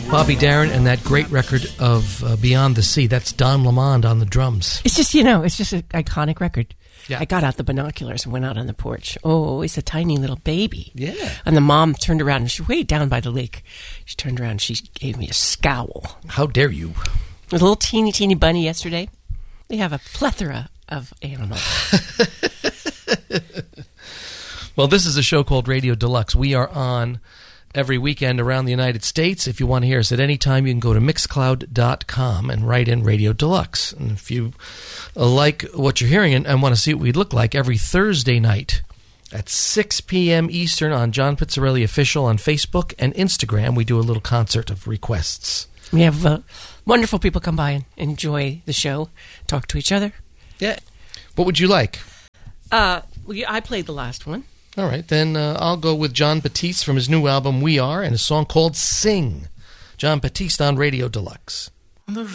Bobby Darin and that great record of Beyond the Sea. That's Don Lamond on the drums. It's just, it's just an iconic record. Yeah. I got out the binoculars and went out on the porch. Oh, it's a tiny little baby. Yeah. And the mom turned around, and she's way down by the lake. She turned around and she gave me a scowl. How dare you? There was a little teeny bunny yesterday. They have a plethora of animals. Well, this is a show called Radio Deluxe. We are on every weekend around the United States. If you want to hear us at any time, you can go to Mixcloud.com and write in Radio Deluxe. And if you like what you're hearing and want to see what we look like, every Thursday night at 6 p.m. Eastern on John Pizzarelli Official on Facebook and Instagram, we do a little concert of requests. We have wonderful people come by and enjoy the show, talk to each other. Yeah. What would you like? I played the last one. All right, then I'll go with Jon Batiste from his new album We Are and a song called Sing. Jon Batiste on Radio Deluxe.